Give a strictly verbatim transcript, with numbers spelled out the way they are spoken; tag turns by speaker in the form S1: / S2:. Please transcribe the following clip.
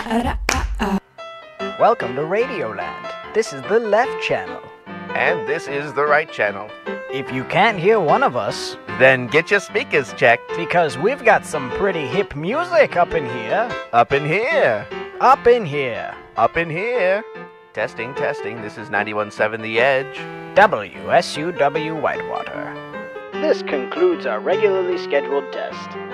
S1: Welcome to Radioland. This is the left channel.
S2: And this is the right channel.
S1: If you can't hear one of us,
S2: then get your speakers checked.
S1: Because we've got some pretty hip music up in here.
S2: Up in here.
S1: Up in here.
S2: Up in here. Testing, testing. This is ninety-one point seven The Edge.
S1: W S U W Whitewater. This concludes our regularly scheduled test.